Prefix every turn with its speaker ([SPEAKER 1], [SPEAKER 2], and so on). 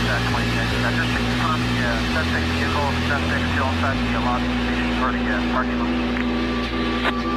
[SPEAKER 1] Exactly. Just to confirm the suspect vehicle, the suspect still inside the lobby station for the parking lot.